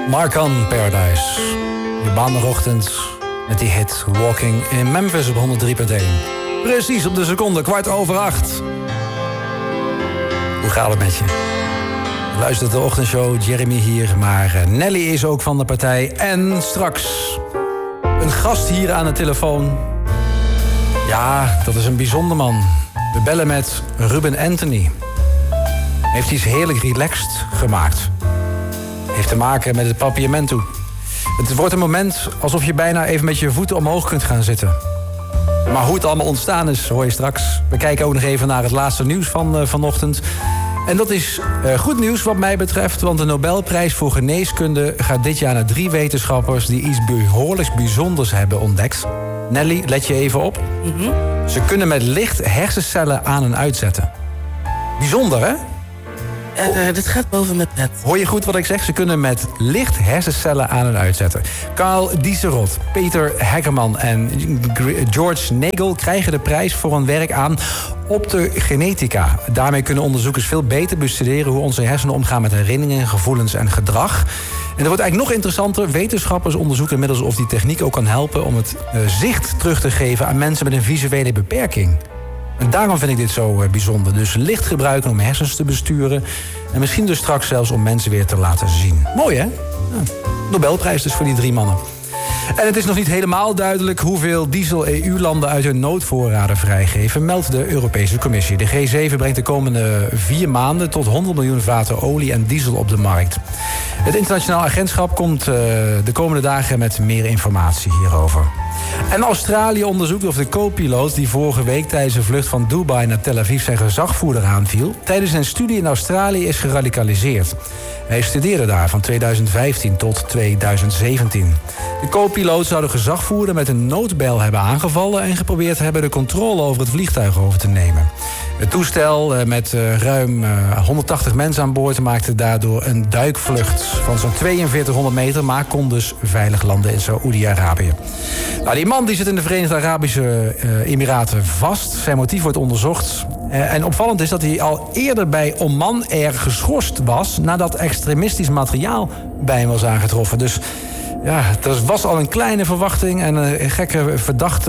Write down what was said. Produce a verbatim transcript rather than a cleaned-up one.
Marcan Paradise. Je maandagochtend met die hit Walking in Memphis op honderd drie punt één. Precies op de seconde, kwart over acht. Hoe gaat het met je? Je luistert de ochtendshow, Jeremy hier, maar Nelly is ook van de partij. En straks een gast hier aan de telefoon. Ja, dat is een bijzonder man. We bellen met Ruben Anthony. Hij heeft iets heerlijk relaxed gemaakt. Heeft te maken met het Papiamento. Het wordt een moment alsof je bijna even met je voeten omhoog kunt gaan zitten. Maar hoe het allemaal ontstaan is, hoor je straks. We kijken ook nog even naar het laatste nieuws van uh, vanochtend. En dat is uh, goed nieuws wat mij betreft, want de Nobelprijs voor geneeskunde gaat dit jaar naar drie wetenschappers die iets behoorlijk bijzonders hebben ontdekt. Nelly, let je even op. Mm-hmm. Ze kunnen met licht hersencellen aan en uitzetten. Bijzonder, hè? Uh, uh, dit gaat boven mijn pet. Hoor je goed wat ik zeg? Ze kunnen met licht hersencellen aan en uitzetten. Carl Dieserot, Peter Hackerman en George Nagel krijgen de prijs voor een werk aan optogenetica. Daarmee kunnen onderzoekers veel beter bestuderen hoe onze hersenen omgaan met herinneringen, gevoelens en gedrag. En dat wordt eigenlijk nog interessanter. Wetenschappers onderzoeken inmiddels of die techniek ook kan helpen om het uh, zicht terug te geven aan mensen met een visuele beperking. En daarom vind ik dit zo uh, bijzonder. Dus licht gebruiken om hersens te besturen. En misschien dus straks zelfs om mensen weer te laten zien. Mooi, hè? Ja. Nobelprijs dus voor die drie mannen. En het is nog niet helemaal duidelijk hoeveel diesel-E U-landen uit hun noodvoorraden vrijgeven, meldt de Europese Commissie. De G zeven brengt de komende vier maanden tot honderd miljoen vaten olie en diesel op de markt. Het internationaal agentschap komt uh, de komende dagen met meer informatie hierover. En Australië onderzoekt of de co-piloot die vorige week tijdens een vlucht van Dubai naar Tel Aviv zijn gezagvoerder aanviel, tijdens een studie in Australië is geradicaliseerd. Hij studeerde daar van tweeduizend vijftien tot tweeduizend zeventien. De co-piloot zou de gezagvoerder met een noodbel hebben aangevallen en geprobeerd hebben de controle over het vliegtuig over te nemen. Het toestel met ruim honderdtachtig mensen aan boord maakte daardoor een duikvlucht van zo'n tweeënveertighonderd meter, maar kon dus veilig landen in Saoedi-Arabië. Nou, die man die zit in de Verenigde Arabische uh, Emiraten vast. Zijn motief wordt onderzocht. Uh, en opvallend is dat hij al eerder bij Oman Air geschorst was nadat extremistisch materiaal bij hem was aangetroffen. Dus ja, er was al een kleine verwachting en een gekke verdachte